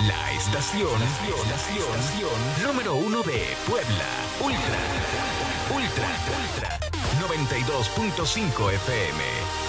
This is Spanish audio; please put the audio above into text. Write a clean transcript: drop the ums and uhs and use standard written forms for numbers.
La estación número 1 de Puebla. Ultra 92.5 FM.